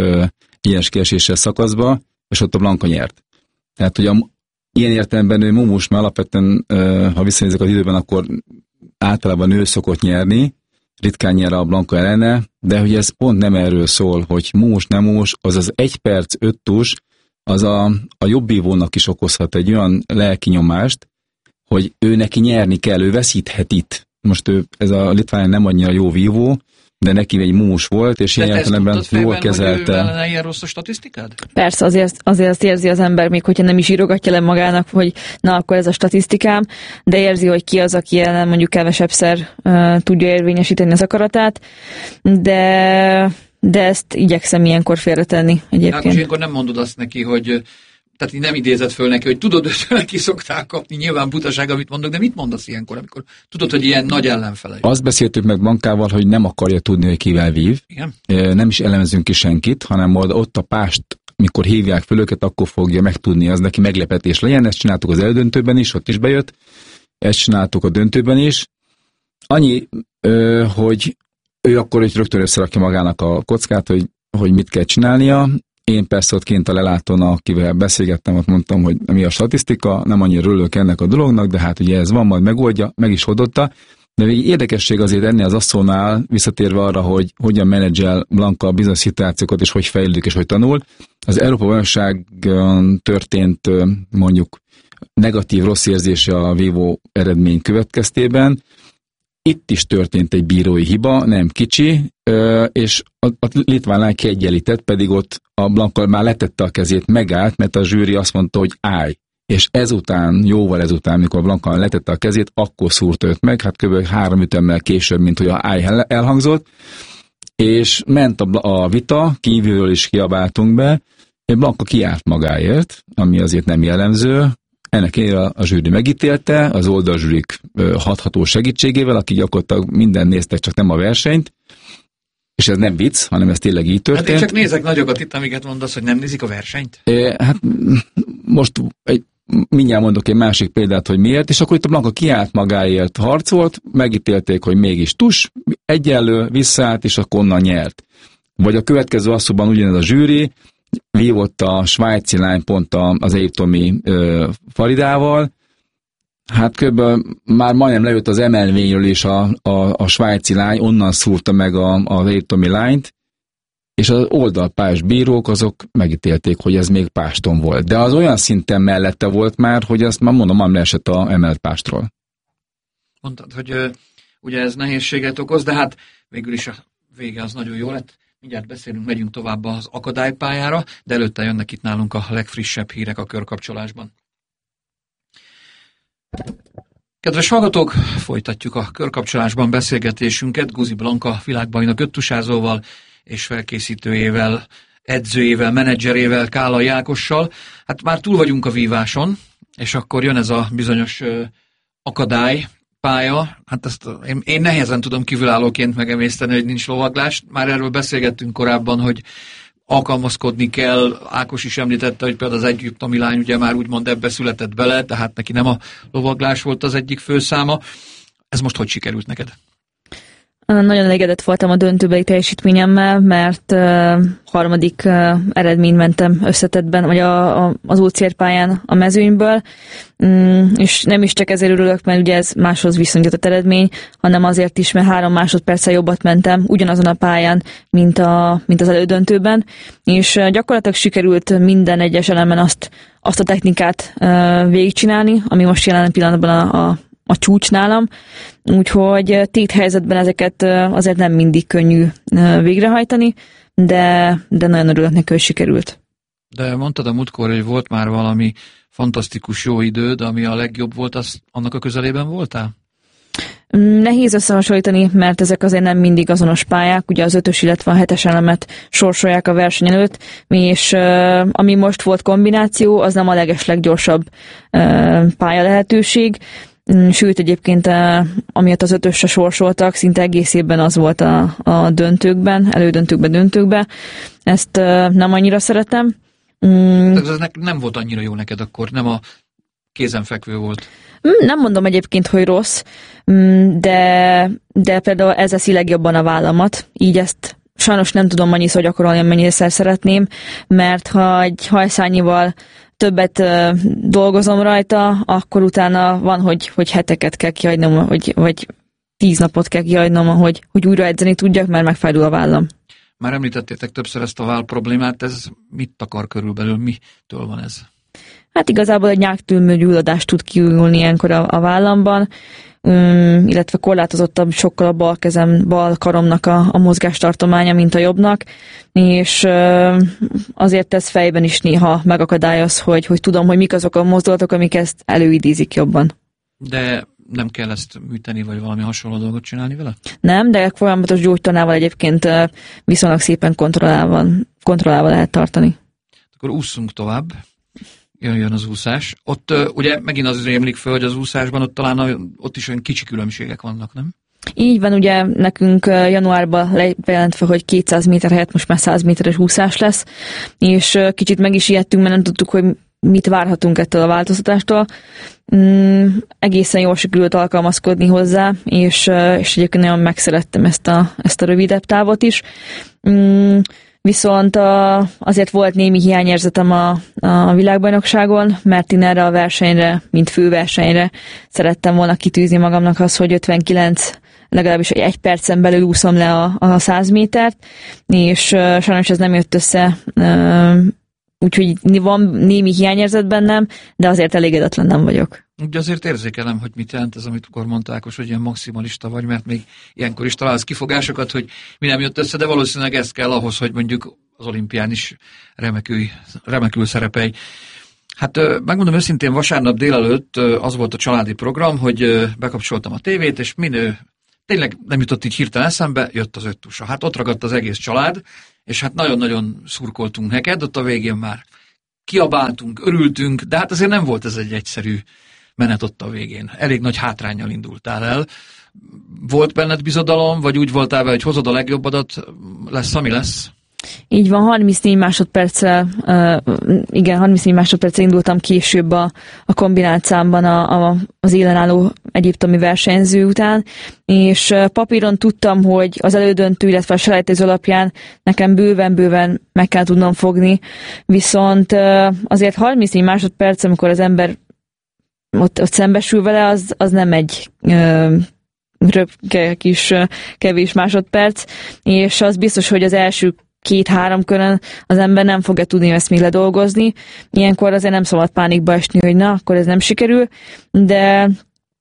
éles kieséssel szakaszba, és ott a Blanka nyert. Tehát, hogy a, ilyen értelemben ő mumus, mert alapvetően, ha visszanézek az időben, akkor általában ő szokott nyerni, ritkán nyer a Blanka ellene, de hogy ez pont nem erről szól, hogy mumus, nem mumus, az az egy perc, öt tus, az a, a jobbívónak is okozhat egy olyan lelki nyomást, hogy ő neki nyerni kell, ő veszíthet itt. Most ő, ez a litván nem annyira jó vívó, de neki egy mumus volt, és ilyen értelemben jól kezelte. De ilyen rossz a statisztikád? Persze, azért, azért azt érzi az ember, még hogyha nem is írogatja le magának, hogy na, akkor ez a statisztikám, de érzi, hogy ki az, aki ellen mondjuk kevesebbszer uh, tudja érvényesíteni az akaratát, de, de ezt igyekszem ilyenkor félretenni egyébként. Hát ilyenkor nem mondod azt neki, hogy tehát nem idézed föl neki, hogy tudod, hogy ki szoktál kapni, nyilván butaság, amit mondok, de mit mondasz ilyenkor, amikor tudod, hogy ilyen nagy ellenfelei? Azt beszéltük meg Blankával, hogy nem akarja tudni, hogy kivel vív. Igen? Nem is elemezünk ki senkit, hanem ott a pást, mikor hívják föl őket, akkor fogja megtudni, az neki meglepetés legyen. Ezt csináltuk az eldöntőben is, ott is bejött. Ezt csináltuk a döntőben is. Annyi, hogy ő akkor hogy rögtön összerakja magának a kockát, hogy, hogy mit kell csinálnia. Én persze ott kint a lelátón, akivel beszélgettem, ott mondtam, hogy mi a statisztika, nem annyira örülök ennek a dolognak, de hát ugye ez van, majd megoldja, meg is oldotta, De még érdekesség azért ennél az asszónál, visszatérve arra, hogy hogyan menedzsel Blanka bizonyos szituációkat, és hogy fejlődik, és hogy tanul. Az Európa-bajnokságon történt mondjuk negatív rossz érzése a vívó eredmény következtében. Itt is történt egy bírói hiba, nem kicsi, és a, a litván lány kiegyenlített, pedig ott a Blanka már letette a kezét, megállt, mert a zsűri azt mondta, hogy állj. És ezután, jóval ezután, mikor Blanka letette a kezét, akkor szúrt őt meg, hát kb. három ütemmel később, mint hogy a állj elhangzott, és ment a, a vita, kívülről is kiabáltunk be, és Blanka kiállt magáért, ami azért nem jellemző. Ennek a, a zsűri megítélte, az oldalzsűrik hatható segítségével, akik gyakorlatilag minden néztek, csak nem a versenyt, és ez nem vicc, hanem ez tényleg így történt. Hát én csak nézek nagyokat itt, amiket mondasz, hogy nem nézik a versenyt. É, hát most egy, mindjárt mondok egy másik példát, hogy miért, és akkor itt a Blanka kiállt magáért, harcolt, megítélték, hogy mégis tus, egyenlő, visszaállt, és akkor onnan nyert. Vagy a következő asszóban ugyanez a zsűri, vívott a svájci lány pont az egyiptomi ö, Faridával, hát kb. Már majdnem lejött az emelvényről is a, a, a svájci lány, onnan szúrta meg a, az egyiptomi lányt, és az oldalpályás bírók azok megítélték, hogy ez még páston volt. De az olyan szinten mellette volt már, hogy azt már mondom, nem leesett a emelt pástról. Mondtad, hogy ö, ugye ez nehézséget okoz, de hát végül is a vége az nagyon jó lett. Mindjárt beszélünk, megyünk tovább az akadálypályára, de előtte jönnek itt nálunk a legfrissebb hírek a körkapcsolásban. Kedves hallgatók, folytatjuk a körkapcsolásban beszélgetésünket Guzi Blanka világbajnok öttusázóval és felkészítőjével, edzőjével, menedzserével, Kálai Ákossal. Hát már túl vagyunk a víváson, és akkor jön ez a bizonyos ö, akadály, pálya, hát ezt én, én nehezen tudom kívülállóként megemészteni, hogy nincs lovaglás. Már erről beszélgettünk korábban, hogy alkalmazkodni kell. Ákos is említette, hogy például az egyiptomi lány ugye már úgymond ebbe született bele, tehát neki nem a lovaglás volt az egyik főszáma. Ez most hogy sikerült neked? Nagyon elégedett voltam a döntőbeli teljesítményemmel, mert uh, harmadik uh, eredményt mentem összetettben, vagy a, a, az o cé er pályán a mezőnyből, um, és nem is csak ezért örülök, mert ugye ez máshoz viszonyított eredmény, hanem azért is, mert három másodperccel jobbat mentem ugyanazon a pályán, mint, a, mint az elődöntőben, és uh, gyakorlatilag sikerült minden egyes elemen azt, azt a technikát uh, végigcsinálni, ami most jelen pillanatban a, a a csúcs nálam, úgyhogy téthelyzetben ezeket azért nem mindig könnyű végrehajtani, de, de nagyon örülök neki, hogy sikerült. De mondtad a múltkor, hogy volt már valami fantasztikus jó időd, ami a legjobb volt, az annak a közelében voltál? Nehéz összehasonlítani, mert ezek azért nem mindig azonos pályák, ugye az ötös, illetve a hetes elemet sorsolják a verseny előtt, és uh, ami most volt kombináció, az nem a legesleggyorsabb uh, pálya lehetőség, sőt egyébként amiatt az ötösre sorsoltak, szinte egész évben az volt a, a döntőkben, elődöntőkben, döntőkben. Ezt nem annyira szeretem. Mm. Ez nem volt annyira jó neked akkor, nem a kézenfekvő volt. Nem mondom egyébként, hogy rossz, de, de például ez eszi legjobban a vállamat, így ezt sajnos nem tudom annyiszor gyakorolni, amennyire szeretném, mert ha egy hajszányival többet uh, dolgozom rajta, akkor utána van, hogy, hogy heteket kell kihagynom, hogy, vagy tíz napot kell kihagynom, hogy, hogy újra edzeni tudjak, mert megfájdul a vállam. Már említettétek többször ezt a váll problémát, ez mit takar körülbelül, mitől van ez? Hát igazából egy nyáktűrmőgyulladást tud kiújulni ilyenkor a, a vállamban, um, illetve korlátozottabb sokkal a bal kezem, bal karomnak a, a mozgástartománya, mint a jobbnak, és uh, azért ez fejben is néha megakadályoz, hogy, hogy tudom, hogy mik azok a mozdulatok, amik ezt előidézik jobban. De nem kell ezt műteni, vagy valami hasonló dolgot csinálni vele? Nem, de folyamatos gyógytornával egyébként uh, viszonylag szépen kontrollálva, kontrollálva lehet tartani. Akkor ússzunk tovább. Jön, jön az úszás. Ott uh, ugye megint az rémlik föl, hogy az úszásban ott talán a, ott is olyan kicsi különbségek vannak, nem? Így van, ugye nekünk januárban bejelentve, hogy kétszáz méter helyett most már száz méteres úszás lesz, és uh, kicsit meg is ijedtünk, mert nem tudtuk, hogy mit várhatunk ettől a változtatástól. Mm, egészen jól sikerült alkalmazkodni hozzá, és, uh, és egyébként nagyon megszerettem ezt a, ezt a rövidebb távot is. Mm, Viszont a, azért volt némi hiányérzetem a, a világbajnokságon, mert én erre a versenyre, mint főversenyre szerettem volna kitűzni magamnak az, hogy ötvenkilenc, legalábbis hogy egy percen belül úszom le a, a száz métert, és uh, sajnos ez nem jött össze, uh, úgyhogy van némi hiányérzet bennem, de azért elégedetlen nem vagyok. Ugye azért érzékelem, hogy mit jelent ez, amit akkor mondta Ákos, hogy ilyen maximalista vagy, mert még ilyenkor is találsz kifogásokat, hogy mi nem jött össze, de valószínűleg ez kell ahhoz, hogy mondjuk az olimpián is remekül, remekül szerepelj. Hát megmondom őszintén, vasárnap délelőtt az volt a családi program, hogy bekapcsoltam a tévét, és minő, tényleg nem jutott így hirtelen eszembe, jött az öt tusa. Hát ott ragadt az egész család, és hát nagyon-nagyon szurkoltunk neked, ott a végén már kiabáltunk, örültünk, de hát azért nem volt ez egy egyszerű menet ott a végén. Elég nagy hátránnyal indultál el. Volt benned bizodalom, vagy úgy voltál vele, hogy hozod a legjobbadat, lesz, ami lesz? Így van, harmincnégy másodperccel, uh, igen, harmincnégy másodperccel indultam később a, a kombinációmban a, a, az élenálló egyiptomi versenyző után, és uh, papíron tudtam, hogy az elődöntő, illetve a selejtező alapján nekem bőven-bőven meg kell tudnom fogni, viszont uh, azért harmincnégy másodperc, amikor az ember ott, ott szembesül vele, az, az nem egy uh, röpke kis uh, kevés másodperc, és az biztos, hogy az első két-három körön az ember nem fogja tudni ezt még ledolgozni. Ilyenkor azért nem szabad pánikba esni, hogy na, akkor ez nem sikerül, de,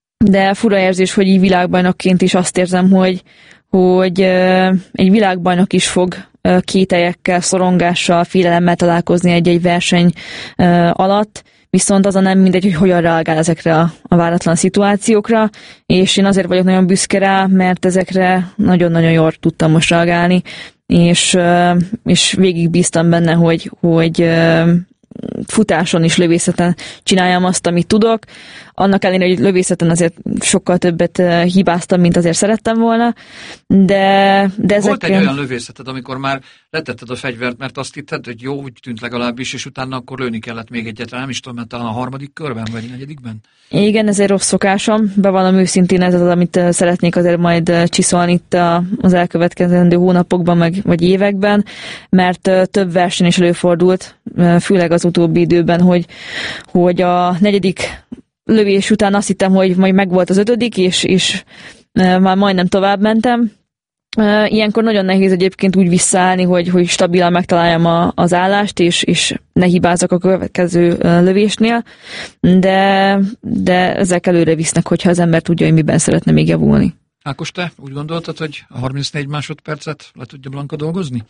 de fura érzés, hogy így világbajnokként is azt érzem, hogy, hogy uh, egy világbajnok is fog uh, kételyekkel, szorongással, félelemmel találkozni egy-egy verseny uh, alatt, viszont az a nem mindegy, hogy hogyan reagál ezekre a, a váratlan szituációkra, és én azért vagyok nagyon büszke rá, mert ezekre nagyon-nagyon jól tudtam most reagálni, és, és végig bíztam benne, hogy, hogy futáson is, lövészeten csináljam azt, amit tudok. Annak ellenére, hogy lövészeten azért sokkal többet hibáztam, mint azért szerettem volna, de, de ezek... Volt egy olyan lövészeted, amikor már letetted a fegyvert, mert azt hitted, hogy jó, úgy tűnt legalábbis, és utána akkor lőni kellett még egyet, nem is tudom, mert talán a harmadik körben, vagy a negyedikben? Igen, ez egy rossz szokásom, bevallom őszintén, ez az, amit szeretnék azért majd csiszolni itt az elkövetkezendő hónapokban, meg, vagy években, mert több verseny is előfordult, főleg az utóbbi időben, hogy, hogy a negyedik lövés után azt hittem, hogy majd megvolt az ötödik, és, és már majdnem tovább mentem. Ilyenkor nagyon nehéz egyébként úgy visszaállni, hogy, hogy stabilan megtaláljam a, az állást, és, és ne hibázzak a következő lövésnél, de, de ezek előre visznek, hogyha az ember tudja, hogy miben szeretne még javulni. Ákos, te úgy gondoltad, hogy a harmincnégy másodpercet le tudja Blanka dolgozni?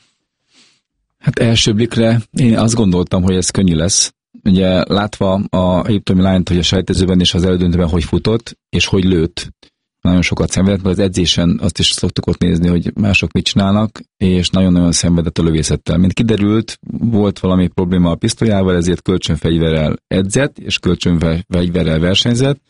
Hát első blikre én azt gondoltam, hogy ez könnyű lesz. Ugye látva a egyiptomi lányt, hogy a selejtezőben és az elődöntőben hogy futott, és hogy lőtt, nagyon sokat szenvedett, mert az edzésen azt is szoktuk ott nézni, hogy mások mit csinálnak, és nagyon-nagyon szenvedett a lövészettel. Mint kiderült, volt valami probléma a pisztolyával, ezért kölcsönfegyverrel edzett, és kölcsönfegyverrel versenyzett,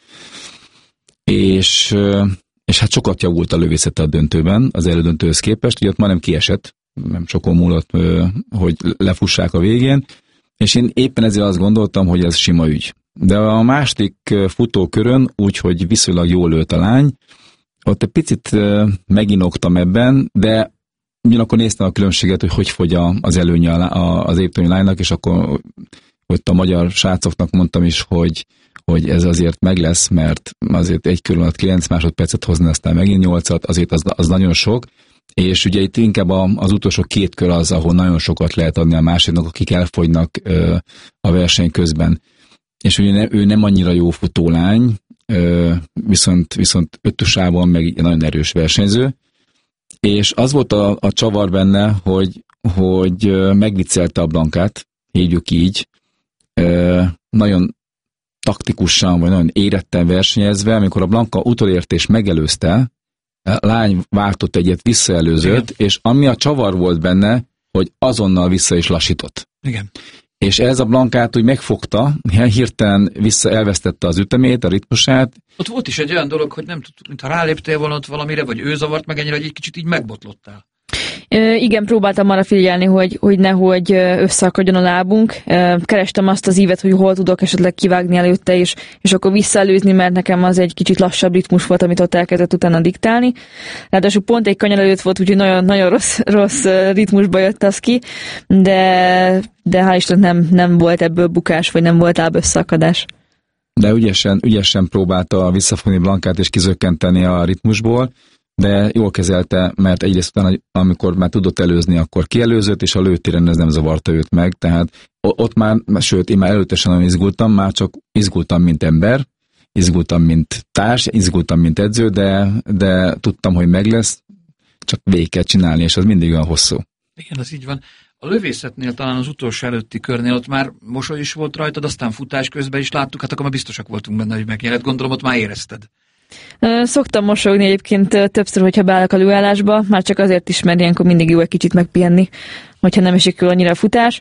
és, és hát sokat javult a lövészete a döntőben, az elődöntőhöz képest, ugye ott majdnem kiesett, nem sokon múlott, hogy lefussák a végén, és én éppen ezért azt gondoltam, hogy ez sima ügy. De a második futókörön, úgyhogy viszonylag jól lőtt a lány, ott egy picit meginoktam ebben, de ugyanakkor néztem a különbséget, hogy hogy fogy az előnye az egyiptomi lánynak, és akkor ott a magyar srácoknak mondtam is, hogy, hogy ez azért meg lesz, mert azért egy kör alatt kilenc másodpercet hozni, aztán megint nyolcat, azért az, az nagyon sok, és ugye itt inkább az utolsó két kör az, ahol nagyon sokat lehet adni a másiknak, akik elfogynak a verseny közben. És ugye ne, ő nem annyira jó futólány, viszont, viszont öttusában meg nagyon erős versenyző, és az volt a, a csavar benne, hogy, hogy megviccelte a Blankát, hívjuk így, nagyon taktikusan, vagy nagyon éretten versenyezve, amikor a Blanka utolért és megelőzte, a lány váltott egyet, visszaelőzött, igen. És ami a csavar volt benne, hogy azonnal vissza is lassított. Igen. És ez a Blankát úgy megfogta, hirtelen vissza elvesztette az ütemét, a ritmusát. Ott volt is egy olyan dolog, hogy nem tudtuk, mintha ráléptél volna ott valamire, vagy ő zavart meg ennyire, hogy egy kicsit így megbotlottál. Igen, próbáltam arra figyelni, hogy, hogy nehogy összeakadjon a lábunk. Kerestem azt az ívet, hogy hol tudok esetleg kivágni előtte, és, és akkor visszaelőzni, mert nekem az egy kicsit lassabb ritmus volt, amit ott elkezdett utána diktálni. Ráadásul pont egy kanyar előtt volt, úgyhogy nagyon, nagyon rossz, rossz ritmusba jött az ki, de, de hál' Istennek nem, nem volt ebből bukás, vagy nem volt láb összeakadás. De ügyesen, ügyesen próbálta visszafogni Blankát és kizökkenteni a ritmusból, de jól kezelte, mert egyrészt utána, amikor már tudott előzni, akkor kielőzött, és a lőtéren ez nem zavarta őt meg, tehát ott már, sőt, én már előtte sem nagyon izgultam, már csak izgultam, mint ember, izgultam, mint társ, izgultam, mint edző, de, de tudtam, hogy meg lesz, csak végig kell csinálni, és az mindig olyan hosszú. Igen, ez így van. A lövészetnél talán az utolsó előtti körnél ott már mosoly is volt rajtad, aztán futás közben is láttuk, hát akkor már biztosak voltunk benne, hogy megjelent. Gondolom, ott már érezted. Szoktam mosolyogni egyébként többször, hogyha beállok a lőállásba, már csak azért is, mert ilyenkor mindig jó egy kicsit megpihenni, hogyha nem esik el annyira a futás.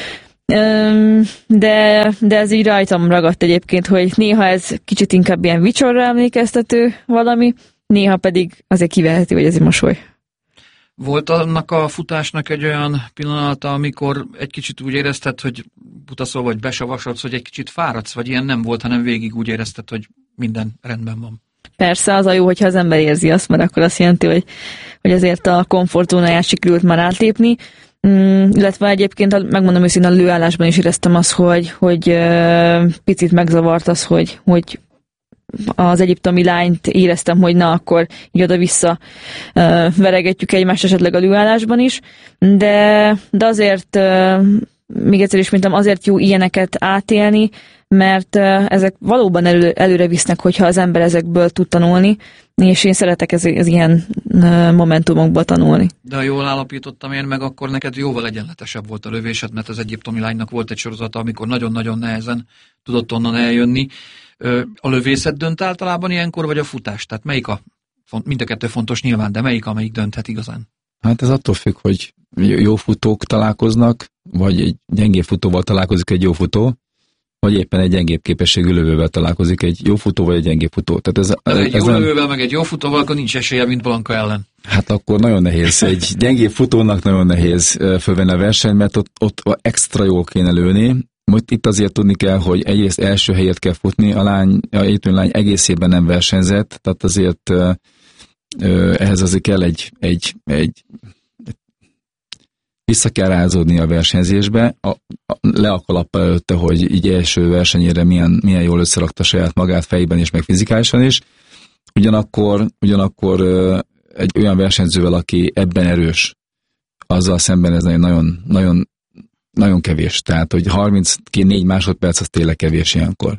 De, de ez így rajtam ragadt egyébként, hogy néha ez kicsit inkább ilyen vicsorra emlékeztető valami, néha pedig azért kivehető, hogy ez egy mosoly. Volt annak a futásnak egy olyan pillanata, amikor egy kicsit úgy érezted, hogy butaszol vagy besavasodsz, hogy egy kicsit fáradsz, vagy ilyen nem volt, hanem végig úgy érezted, hogy minden rendben van? Persze, az a jó, hogyha az ember érzi azt, mert akkor azt jelenti, hogy, hogy azért a komfortzónáját sikerült már átlépni. Mm, illetve egyébként, megmondom őszintén, a lőállásban is éreztem azt, hogy, hogy uh, picit megzavart az, hogy, hogy az egyiptomi lányt éreztem, hogy na, akkor így oda-vissza uh, veregetjük egymást esetleg a lőállásban is, de, de azért, uh, még egyszer is mondtam, azért jó ilyeneket átélni, mert uh, ezek valóban elő, előre visznek, hogyha az ember ezekből tud tanulni, és én szeretek ez, ez ilyen uh, momentumokból tanulni. De ha jól állapítottam én meg, akkor neked jóval egyenletesebb volt a lövésed, mert az egyiptomi lánynak volt egy sorozata, amikor nagyon-nagyon nehezen tudott onnan eljönni. A lövészet dönt általában ilyenkor, vagy a futás? Tehát melyik a, mind a kettő fontos nyilván, de melyik, amelyik dönthet igazán? Hát ez attól függ, hogy jó futók találkoznak, vagy egy gyengébb futóval találkozik egy jó futó, vagy éppen egy gyengébb képességű lövővel találkozik egy jó futó, vagy egy gyengébb futó. Tehát ez, de egy ez jó nem... lövővel, meg egy jó futóval, akkor nincs esélye, mint Blanka ellen. Hát akkor nagyon nehéz. Egy gyengébb futónak nagyon nehéz fölvenni a versenyt, mert ott, ott extra jól kéne lőni. Most itt azért tudni kell, hogy egyrészt első helyet kell futni, a lány, a egyiptomi lány egészében nem versenyzett, tehát azért ehhez azért kell egy, egy, egy vissza kell rázódni a versenyzésbe, a, a, le a kalappal előtte, hogy így első versenyére milyen, milyen jól összerakta saját magát fejben és meg fizikálisan is. Ugyanakkor, ugyanakkor egy olyan versenyzővel, aki ebben erős, azzal szemben ez nagyon, nagyon, nagyon kevés. Tehát, hogy harmincnégy másodperc, az tényleg kevés ilyenkor.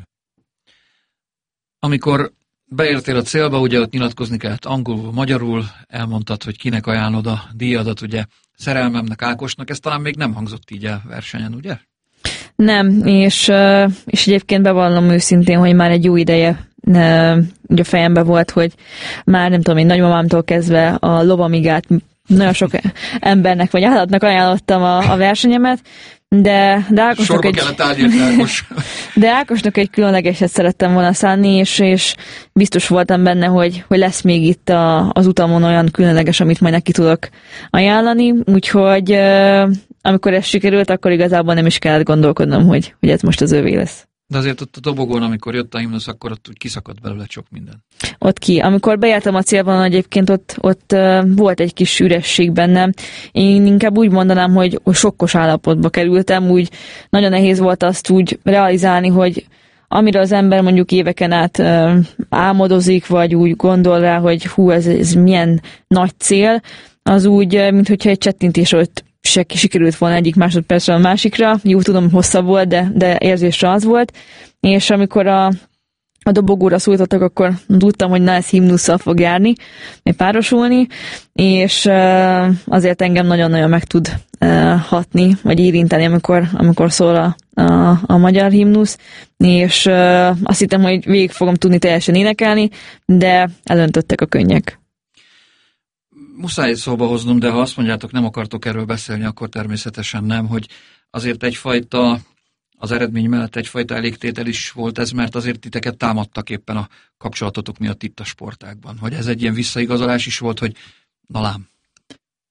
Amikor beértél a célba, ugye ott nyilatkozni kellett angolul, magyarul, elmondtad, hogy kinek ajánlod a díjadat, ugye szerelmemnek, Ákosnak, ez talán még nem hangzott így a versenyen, ugye? Nem, és, és egyébként bevallom őszintén, hogy már egy jó ideje ugye a fejemben volt, hogy már nem tudom, én nagymamámtól kezdve a lovamigát nagyon sok embernek vagy állatnak ajánlottam a, a versenyemet, de, de Ákosnak egy, de Ákosnak egy különlegeset szerettem volna szánni, és, és biztos voltam benne, hogy, hogy lesz még itt a, az utamon olyan különleges, amit majd neki tudok ajánlani, úgyhogy amikor ez sikerült, akkor igazából nem is kellett gondolkodnom, hogy, hogy ez most az övé lesz. De azért ott a dobogón, amikor jött a himnusz, akkor ott úgy kiszakadt belőle sok minden. Ott ki. Amikor beértem a célban, egyébként ott, ott uh, volt egy kis üresség bennem. Én inkább úgy mondanám, hogy sokkos állapotba kerültem, úgy nagyon nehéz volt azt úgy realizálni, hogy amire az ember mondjuk éveken át uh, álmodozik, vagy úgy gondol rá, hogy hú, ez, ez milyen nagy cél, az úgy, uh, minthogyha egy csettintés ott se sikerült volna egyik másodpercre a másikra. Jó, tudom, hosszabb volt, de, de érzésre az volt. És amikor a, a dobogóra szólítottak, akkor tudtam, hogy na, ez himnusszal fog járni, még párosulni, és uh, azért engem nagyon-nagyon meg tud uh, hatni, vagy érinteni, amikor, amikor szól a, a, a magyar himnusz, és uh, azt hittem, hogy végig fogom tudni teljesen énekelni, de elöntöttek a könnyek. Muszáj szóba hoznom, de ha azt mondjátok, nem akartok erről beszélni, akkor természetesen nem, hogy azért egyfajta, az eredmény mellett egyfajta elégtétel is volt ez, mert azért titeket támadtak éppen a kapcsolatotok miatt itt a sportágban. Hogy ez egy ilyen visszaigazolás is volt, hogy na lám.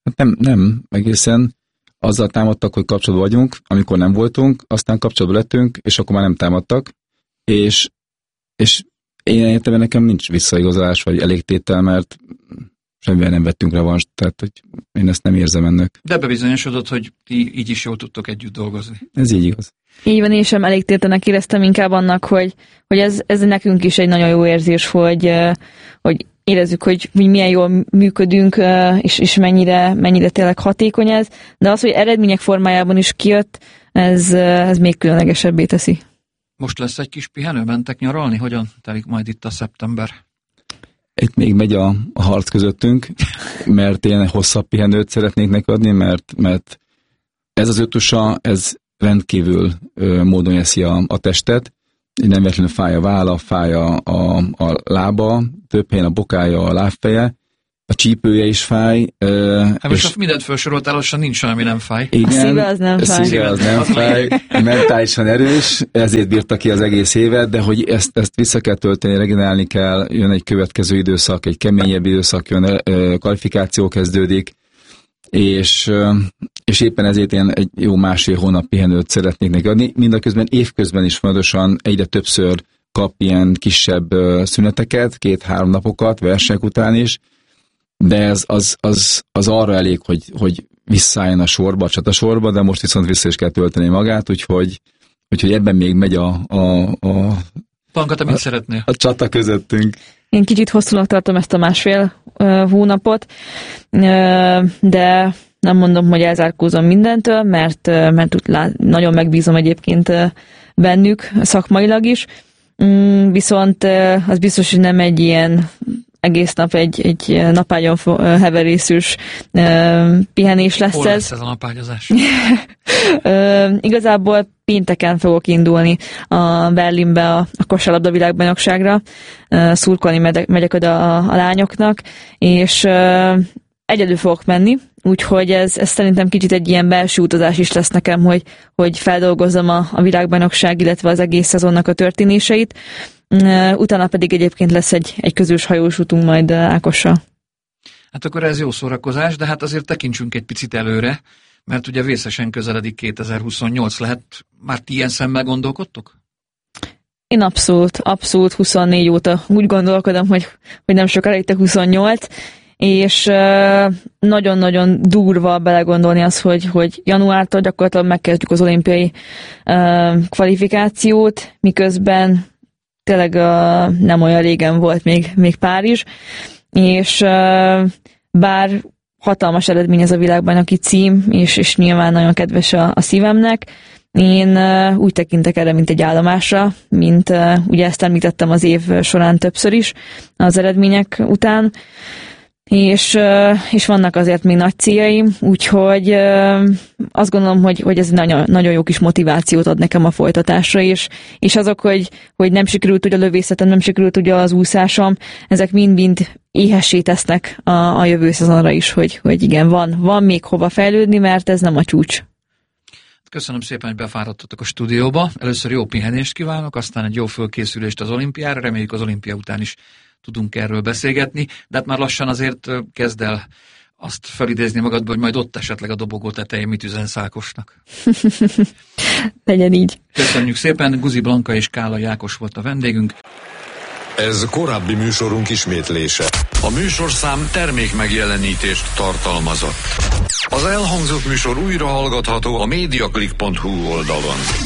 Hát nem, nem, egészen azzal támadtak, hogy kapcsolatban vagyunk, amikor nem voltunk, aztán kapcsolatban lettünk, és akkor már nem támadtak, és, és én értem, nekem nincs visszaigazolás, vagy elégtétel, mert semmivel nem vettünk revanst, tehát hogy én ezt nem érzem ennek. De bebizonyosodott, hogy ti így is jól tudtok együtt dolgozni. Ez így igaz. Így van, én sem elégtételnek éreztem, inkább annak, hogy, hogy ez, ez nekünk is egy nagyon jó érzés, hogy, hogy érezzük, hogy, hogy milyen jól működünk, és, és mennyire, mennyire tényleg hatékony ez, de az, hogy eredmények formájában is kijött, ez, ez még különlegesebbé teszi. Most lesz egy kis pihenő, mentek nyaralni? Hogyan telik majd itt a szeptember? Itt még megy a, a harc közöttünk, mert én hosszabb pihenőt szeretnék neki adni, mert, mert ez az ötusa, ez rendkívül ö, módon eszi a, a testet, nem véletlenül fáj a válla, fáj a, a, a lába, több helyen a bokája, a lábfeje, a csípője is fáj. Ö, hát most mindent felsoroltál, lassan nincs semmi nem fáj. Igen, a szíve az nem fáj. A szíve az nem fáj, mentálisan erős, ezért bírta ki az egész évet, de hogy ezt, ezt vissza kell tölteni, regenerálni kell, jön egy következő időszak, egy keményebb időszak, jön, kvalifikáció kezdődik, és, és éppen ezért én egy jó másfél hónap pihenőt szeretnék neki adni. Mindaközben évközben is fontosan egyre többször kap ilyen kisebb szüneteket, két-három napokat, verseny után is, de ez az, az, az arra elég, hogy, hogy visszaálljon a sorba, a csatasorba, de most viszont vissza is kell tölteni magát, úgyhogy, úgyhogy ebben még megy a, a, a, Panka, amit szeretnél? A csata közöttünk. Én kicsit hosszúnak tartom ezt a másfél uh, hónapot, uh, de nem mondom, hogy elzárkózom mindentől, mert, uh, mert lá- nagyon megbízom egyébként uh, bennük szakmailag is, um, viszont uh, az biztos, hogy nem egy ilyen egész nap egy, egy napágyon heverészős uh, pihenés lesz. Hol ez. lesz ez a napágyazás? uh, igazából pénteken fogok indulni a Berlinbe a, a kosárlabda világbajnokságra, uh, szurkolni megyek, megyek oda a, a lányoknak, és uh, egyedül fogok menni, úgyhogy ez, ez szerintem kicsit egy ilyen belső utazás is lesz nekem, hogy, hogy feldolgozzam a, a világbajnokság, illetve az egész szezonnak a történéseit. Uh, utána pedig egyébként lesz egy, egy közös hajós útunk majd uh, Ákossal. Hát akkor ez jó szórakozás, de hát azért tekintsünk egy picit előre, mert ugye vészesen közeledik kétezer-huszonnyolc, lehet már ti ilyen szemmel gondolkodtok? Én abszolút, abszolút huszonnégy óta úgy gondolkodom, hogy, hogy nem sokára itt a huszonnyolc, és uh, nagyon-nagyon durva belegondolni az, hogy, hogy januártól gyakorlatilag megkezdjük az olimpiai uh, kvalifikációt, miközben tényleg uh, nem olyan régen volt még, még Párizs, és uh, bár hatalmas eredmény ez a világbajnoki cím, és, és nyilván nagyon kedves a, a szívemnek, én uh, úgy tekintek erre, mint egy állomásra, mint uh, ugye ezt említettem az év során többször is az eredmények után, és, uh, és vannak azért még nagy céljaim, úgyhogy uh, azt gondolom, hogy, hogy ez nagyon, nagyon jó kis motivációt ad nekem a folytatásra, és, és azok, hogy, hogy nem sikerült ugye a lövészetem, nem sikerült ugye az úszásom, ezek mind-mind éhessé tesznek a, a jövő szezonra is, hogy, hogy igen, van, van még hova fejlődni, mert ez nem a csúcs. Köszönöm szépen, hogy befáradtatok a stúdióba. Először jó pihenést kívánok, aztán egy jó fölkészülést az olimpiára, reméljük az olimpia után is tudunk erről beszélgetni, de hát már lassan azért kezd el azt felidézni magadból, hogy majd ott esetleg a dobogó tetején mit üzensz Ákosnak. Legyen így. Köszönjük szépen, Guzi Blanka és Kálai Ákos volt a vendégünk. Ez korábbi műsorunk ismétlése. A műsorszám termék megjelenítést tartalmazott. Az elhangzott műsor újra hallgatható a mediaclick pont hu oldalon.